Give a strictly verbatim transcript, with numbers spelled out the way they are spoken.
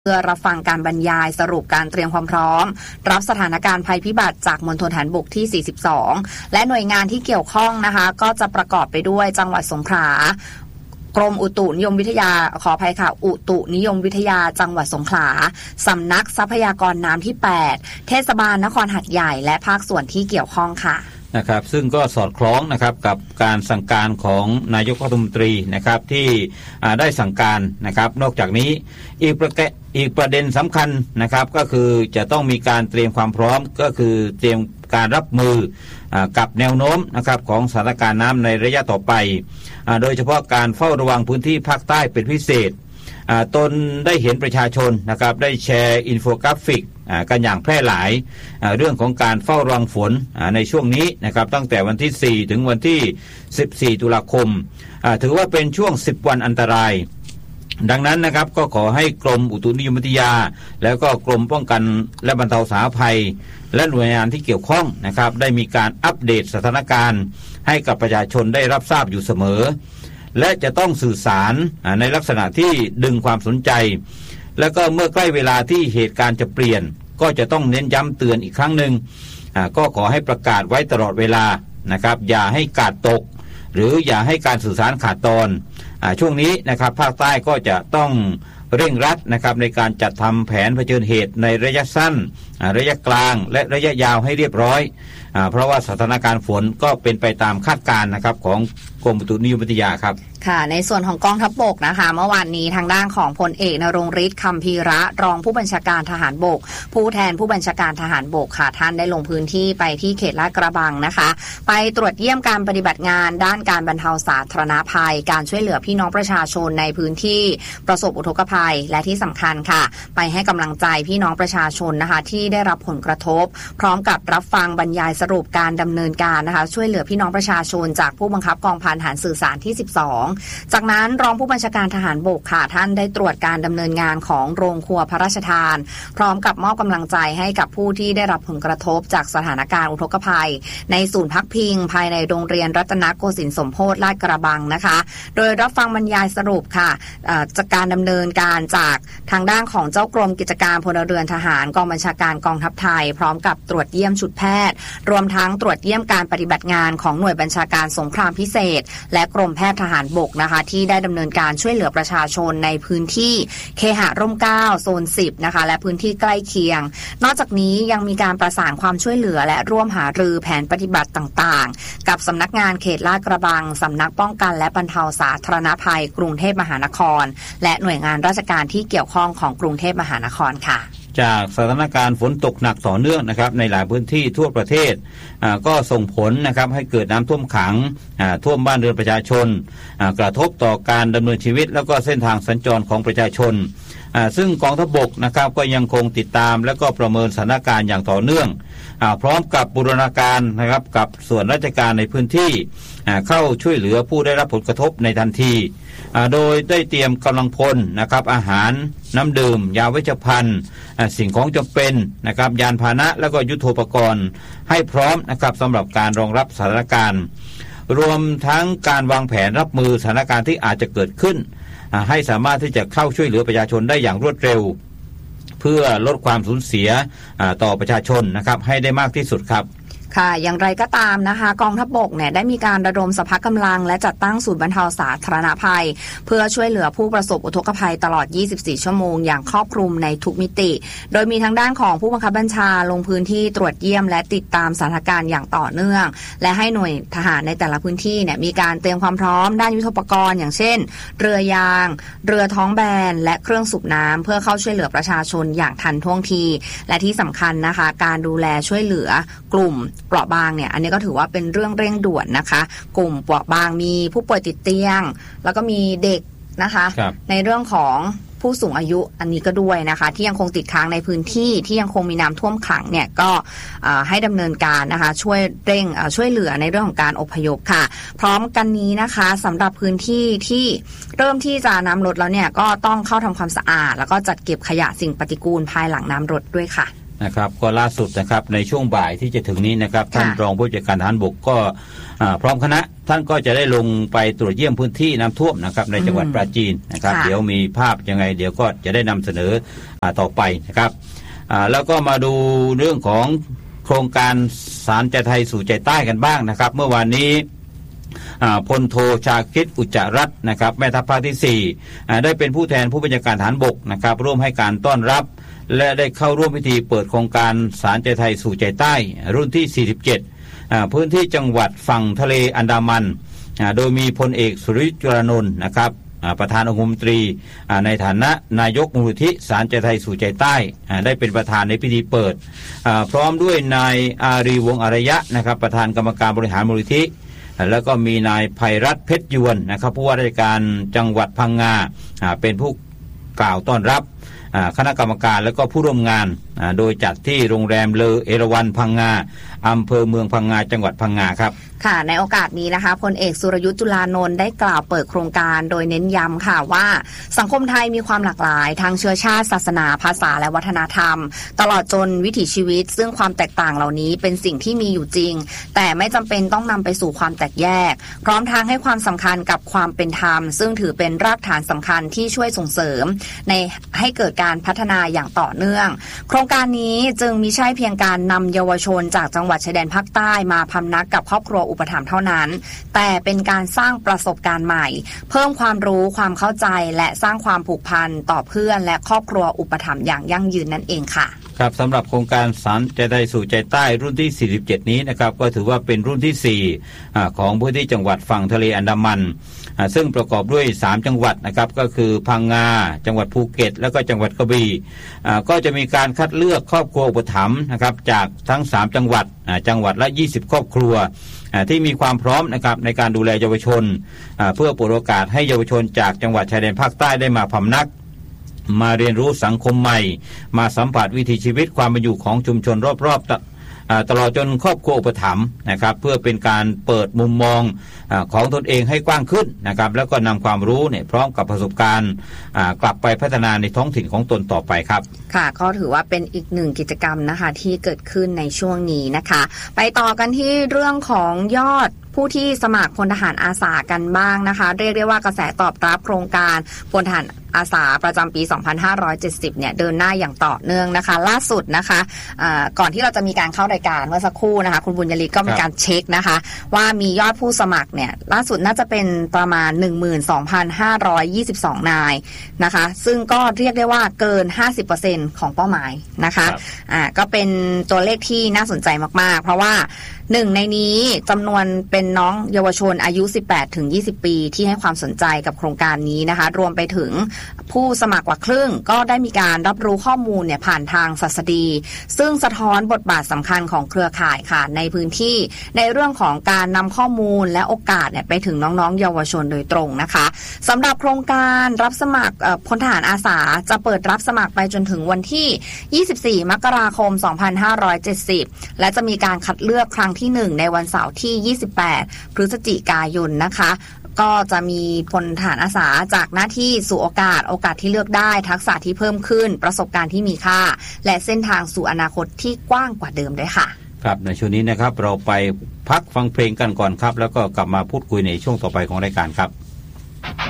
เพื่อรับฟังการบรรยายสรุปการเตรียมความพร้อมรับสถานการณ์ภัยพิบัติจากมณฑลฐานบกที่สี่สิบสองและหน่วยงานที่เกี่ยวข้องนะคะก็จะประกอบไปด้วยจังหวัดสงขลากรมอุตุนิยมวิทยาขออภัยค่ะอุตุนิยมวิทยาจังหวัดสงขลาสำนักทรัพยากรน้ำที่แปดเทศบาลนครหัดใหญ่และภาคส่วนที่เกี่ยวข้องค่ะนะครับซึ่งก็สอดคล้องนะครับกับการสั่งการของนายกรัฐมนตรีนะครับที่ได้สั่งการนะครับนอกจากนี้อีกประอีกประเด็นสำคัญนะครับก็คือจะต้องมีการเตรียมความพร้อมก็คือเตรียมการรับมือกับแนวโน้มนะครับของสถานการณ์น้ำในระยะต่อไปโดยเฉพาะการเฝ้าระวังพื้นที่ภาคใต้เป็นพิเศษตนได้เห็นประชาชนนะครับได้แชร์อินโฟกราฟิกกันอย่างแพร่หลายเรื่องของการเฝ้าระวังฝนในช่วงนี้นะครับตั้งแต่วันที่สี่ถึงวันที่สิบสี่ตุลาคมถือว่าเป็นช่วงสิบวันอันตรายดังนั้นนะครับก็ขอให้กรมอุตุนิยมวิทยาแล้วก็กรมป้องกันและบรรเทาสาธารณภัยและหน่วยงานที่เกี่ยวข้องนะครับได้มีการอัปเดตสถานการณ์ให้กับประชาชนได้รับทราบอยู่เสมอและจะต้องสื่อสารในลักษณะที่ดึงความสนใจแล้วก็เมื่อใกล้เวลาที่เหตุการณ์จะเปลี่ยนก็จะต้องเน้นย้ำเตือนอีกครั้งหนึ่งก็ขอให้ประกาศไว้ตลอดเวลานะครับอย่าให้กาดตกหรืออย่าให้การสื่อสารขาดตอนช่วงนี้นะครับภาคใต้ก็จะต้องเร่งรัดนะครับในการจัดทำแผนเผชิญเหตุในระยะสั้นระยะกลางและระยะยาวให้เรียบร้อยเพราะว่าสถานการณ์ฝนก็เป็นไปตามคาดการณ์นะครับของกรมอุตุนิยมวิทยาครับค่ะในส่วนของกองทัพบกนะคะเมื่อวานนี้ทางด้านของพลเอกนรงค์ฤทธิ์คัมภีระรองผู้บัญชาการทหารบกผู้แทนผู้บัญชาการทหารบกค่ะท่านได้ลงพื้นที่ไปที่เขตลาดกระบังนะคะไปตรวจเยี่ยมการปฏิบัติงานด้านการบรรเทาสาธารณภัยการช่วยเหลือพี่น้องประชาชนในพื้นที่ประสบอุทกภัยและที่สำคัญค่ะไปให้กำลังใจพี่น้องประชาชนนะคะที่ได้รับผลกระทบพร้อมกับรับฟังบรรยายสรุปการดำเนินการนะคะช่วยเหลือพี่น้องประชาชนจากผู้บังคับกองพันทหารสื่อสารที่สิบสองจากนั้นรองผู้บัญชาการทหารบกค่ะท่านได้ตรวจการดำเนินงานของโรงครัวพระราชทานพร้อมกับมอบกำลังใจให้กับผู้ที่ได้รับผลกระทบจากสถานการณ์อุทกภัยในศูนย์พักพิงภายในโรงเรียนรัตนโกสินทร์สมโพธิลาดกระบังนะคะโดยรับฟังบรรยายสรุปค่ะจากการดำเนินการจากทางด้านของเจ้ากรมกิจการพลเรือนทหารกองบัญชาการกองทัพไทยพร้อมกับตรวจเยี่ยมชุดแพทย์รวมทั้งตรวจเยี่ยมการปฏิบัติงานของหน่วยบัญชาการสงครามพิเศษและกรมแพทย์ทหารบกนะคะที่ได้ดำเนินการช่วยเหลือประชาชนในพื้นที่เคหะร่มเกล้าโซนสิบนะคะและพื้นที่ใกล้เคียงนอกจากนี้ยังมีการประสานความช่วยเหลือและร่วมหารือแผนปฏิบัติต่างๆกับสำนักงานเขตลาดกระบังสำนักป้องกันและบรรเทาสาธารณภัยกรุงเทพมหานครและหน่วยงานราชการที่เกี่ยวข้องของกรุงเทพมหานครค่ะจากสถานการณ์ฝนตกหนักต่อเนื่องนะครับในหลายพื้นที่ทั่วประเทศก็ส่งผลนะครับให้เกิดน้ำท่วมขังท่วมบ้านเรือนประชาชนกระทบต่อการดำเนินชีวิตแล้วก็เส้นทางสัญจรของประชาชนซึ่งกองทัพบกนะครับก็ยังคงติดตามและก็ประเมินสถานการณ์อย่างต่อเนื่องพร้อมกับบูรณาการนะครับกับส่วนราชการในพื้นที่เข้าช่วยเหลือผู้ได้รับผลกระทบในทันทีโดยได้เตรียมกำลังพลนะครับอาหารน้ำดื่มยาเวชภัณฑ์สิ่งของจำเป็นนะครับยานพาหนะแล้วก็ยุทโธปกรณ์ให้พร้อมนะครับสำหรับการรองรับสถานการณ์รวมทั้งการวางแผนรับมือสถานการณ์ที่อาจจะเกิดขึ้นให้สามารถที่จะเข้าช่วยเหลือประชาชนได้อย่างรวดเร็วเพื่อลดความสูญเสียต่อประชาชนนะครับให้ได้มากที่สุดครับค่ะอย่างไรก็ตามนะคะกองทัพบกเนี่ยได้มีการระดมสภากำลังและจัดตั้งศูนย์บรรเทาสาธารณภัยเพื่อช่วยเหลือผู้ประสบอุทกภัยตลอดยี่สิบสี่ชั่วโมงอย่างครอบคลุมในทุกมิติโดยมีทางด้านของผู้บังคับบัญชาลงพื้นที่ตรวจเยี่ยมและติดตามสถานการณ์อย่างต่อเนื่องและให้หน่วยทหารในแต่ละพื้นที่เนี่ยมีการเตรียมความพร้อมด้านยุทโธปกรณ์อย่างเช่นเรือยางเรือท้องแบนและเครื่องสูบน้ำเพื่อเข้าช่วยเหลือประชาชนอย่างทันท่วงทีและที่สำคัญนะคะการดูแลช่วยเหลือกลุ่มเปราะบางเนี่ยอันนี้ก็ถือว่าเป็นเรื่องเร่งด่วนนะคะกลุ่มเปราะบางมีผู้ป่วยติดเตียงแล้วก็มีเด็กนะคะในเรื่องของผู้สูงอายุอันนี้ก็ด้วยนะคะที่ยังคงติดค้างในพื้นที่ที่ยังคงมีน้ำท่วมขังเนี่ยก็ให้ดำเนินการนะคะช่วยเร่งช่วยเหลือในเรื่องของการอพยพค่ะพร้อมกันนี้นะคะสำหรับพื้นที่ที่เริ่มที่จะน้ำลดแล้วเนี่ยก็ต้องเข้าทำความสะอาดแล้วก็จัดเก็บขยะสิ่งปฏิกูลภายหลังน้ำลดด้วยค่ะนะครับก็ล่าสุดนะครับในช่วงบ่ายที่จะถึงนี้นะครับท่านรองผู้จัดการทหารบกก็พร้อมคณะท่านก็จะได้ลงไปตรวจเยี่ยมพื้นที่น้ำท่วมนะครับในจังหวัดปราจีนนะครับเดี๋ยวมีภาพยังไงเดี๋ยวก็จะได้นำเสนอต่อไปนะครับแล้วก็มาดูเรื่องของโครงการสารใจไทยสู่ใจใต้กันบ้างนะครับเมื่อวานนี้พลโทชาคิดอุจจารัตน์นะครับแม่ทัพภาคที่สี่ได้เป็นผู้แทนผู้บัญชาการทหารบกนะครับร่วมให้การต้อนรับและได้เข้าร่วมพิธีเปิดโครงการสารใจไทยสู่ใจใต้รุ่นที่สี่สิบเจ็ดพื้นที่จังหวัดฝั่งทะเลอันดามันโดยมีพลเอกสุริยุทธ์จุลานนท์นะครับประธานองคมนตรีในฐานะนายกมูลนิธิสารใจไทยสู่ใจใต้ได้เป็นประธานในพิธีเปิดพร้อมด้วยนายอารีวงศ์อารยะนะครับประธานกรรมการบริหารมูลนิธิแล้วก็มีนายไพรัตน์เพชรยวนนะครับผู้ว่าราชการจังหวัดพังงาเป็นผู้กล่าวต้อนรับคณะกรรมการและก็ผู้ร่วมงานโดยจัดที่โรงแรมเลอเอราวัณพังงาอำเภอเมืองพังงาจังหวัดพังงาครับค่ะในโอกาสนี้นะคะพลเอกสุรยุทธ์จุลานนท์ได้กล่าวเปิดโครงการโดยเน้นย้ำค่ะว่าสังคมไทยมีความหลากหลายทางเชื้อชาติศาสนาภาษาและวัฒนธรรมตลอดจนวิถีชีวิตซึ่งความแตกต่างเหล่านี้เป็นสิ่งที่มีอยู่จริงแต่ไม่จำเป็นต้องนำไปสู่ความแตกแยกพร้อมทางให้ความสำคัญกับความเป็นธรรมซึ่งถือเป็นรากฐานสำคัญที่ช่วยส่งเสริมในให้เกิดการพัฒนาอย่างต่อเนื่องโครงการนี้จึงมิใช่เพียงการนำเยาวชนจากจังหวัดชายแดนภาคใต้มาพำนักกับครอบครัวอุปถัมภ์เท่านั้นแต่เป็นการสร้างประสบการณ์ใหม่เพิ่มความรู้ความเข้าใจและสร้างความผูกพันต่อเพื่อนและครอบครัวอุปถัมภ์อย่างยั่งยืนนั่นเองค่ะครับสำหรับโครงการสารใจไทยสู่ใจใต้รุ่นที่สี่สิบเจ็ดนี้นะครับก็ถือว่าเป็นรุ่นที่สี่ของพื้นที่จังหวัดฝั่งทะเลอันดามันซึ่งประกอบด้วยสามจังหวัดนะครับก็คือพังงาจังหวัดภูเก็ตแล้วก็จังหวัดกระบี่ก็จะมีการคัดเลือกครอบครัวอุปถัมภ์นะครับจากทั้งสามจังหวัดจังหวัดละยี่สิบครอบครัวที่มีความพร้อมนะครับในการดูแลเยาวชนเพื่อเปิดโอกาสให้เยาวชนจากจังหวัดชายแดนภาคใต้ได้มาพำนักมาเรียนรู้สังคมใหม่มาสัมผัสวิถีชีวิตความเป็นอยู่ของชุมชนรอบๆตลอดจนครอบครัวอุปถัมภ์นะครับเพื่อเป็นการเปิดมุมมองของตนเองให้กว้างขึ้นนะครับแล้วก็นำความรู้เนี่ยพร้อมกับประสบการณ์กลับไปพัฒนาในท้องถิ่นของตนต่อไปครับค่ะก็ถือว่าเป็นอีกหนึ่งกิจกรรมนะคะที่เกิดขึ้นในช่วงนี้นะคะไปต่อกันที่เรื่องของยอดผู้ที่สมัครพลทหารอาสากันบ้างนะคะเรียกได้ว่ากระแสตอบรับโครงการพลทหารอาสาประจำปี สองพันห้าร้อยเจ็ดสิบ เนี่ยเดินหน้าอย่างต่อเนื่องนะคะล่าสุดนะคะะก่อนที่เราจะมีการเข้ารายการเมื่อสักครู่นะคะคุณบุญยฤทธิ์ก็มีการเช็คนะคะว่ามียอดผู้สมัครเนี่ยล่าสุดน่าจะเป็นประมาณ หนึ่งหมื่นสองพันห้าร้อยยี่สิบสอง นายนะคะซึ่งก็เรียกได้ว่าเกิน ห้าสิบเปอร์เซ็นต์ ของเป้าหมายนะคะอ่าก็เป็นตัวเลขที่น่าสนใจมากๆเพราะว่าหนึ่งในนี้จำนวนเป็นน้องเยาวชนอายุ สิบแปดถึงยี่สิบ ปีที่ให้ความสนใจกับโครงการนี้นะคะรวมไปถึงผู้สมัครกว่าครึ่งก็ได้มีการรับรู้ข้อมูลเนี่ยผ่านทางศัสดีซึ่งสะท้อนบทบาทสำคัญของเครือข่ายค่ะในพื้นที่ในเรื่องของการนำข้อมูลและโอกาสเนี่ยไปถึงน้องๆเยาวชนโดยตรงนะคะสำหรับโครงการรับสมัครพลทหารอาสาจะเปิดรับสมัครไปจนถึงวันที่ยี่สิบสี่มกราคมสองพันห้าร้อยเจ็ดสิบและจะมีการคัดเลือกครั้งที่หนึ่งในวันเสาร์ที่ยี่สิบแปดพฤศจิกายนนะคะก็จะมีพลทหารอาสาจากหน้าที่สู่โอกาสโอกาสที่เลือกได้ทักษะที่เพิ่มขึ้นประสบการณ์ที่มีค่าและเส้นทางสู่อนาคตที่กว้างกว่าเดิมด้วยค่ะครับในช่วงนี้นะครับเราไปพักฟังเพลงกันก่อนครับแล้วก็กลับมาพูดคุยในช่วงต่อไปของรายการครับ